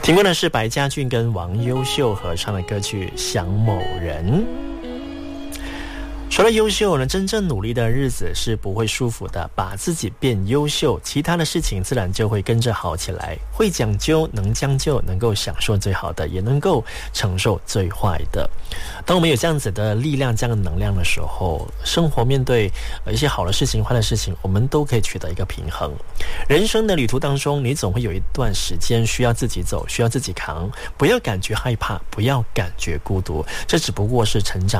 听过的是白家俊跟王优秀合唱的歌曲《想某人》。除了优秀呢，真正努力的日子是不会舒服的，把自己变优秀，其他的事情自然就会跟着好起来。会讲究，能将就，能够享受最好的，也能够承受最坏的。当我们有这样子的力量，这样的能量的时候，生活面对一些好的事情、坏的事情，我们都可以取得一个平衡。人生的旅途当中，你总会有一段时间需要自己走，需要自己扛，不要感觉害怕，不要感觉孤独，这只不过是成长